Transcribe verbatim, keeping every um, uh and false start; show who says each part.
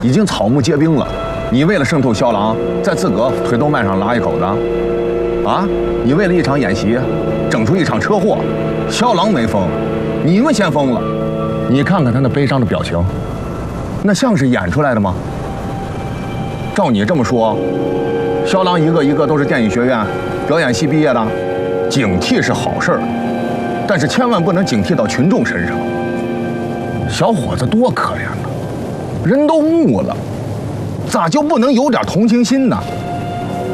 Speaker 1: 已经草木皆兵了，你为了渗透萧郎，在自个腿动脉上拉一口子，啊？你为了一场演习，整出一场车祸，萧郎没疯，你们先疯了。你看看他那悲伤的表情，那像是演出来的吗？照你这么说，萧郎一个一个都是电影学院表演系毕业的，警惕是好事儿，但是千万不能警惕到群众身上。小伙子多可怜呐，人都木了，咋就不能有点同情心呢？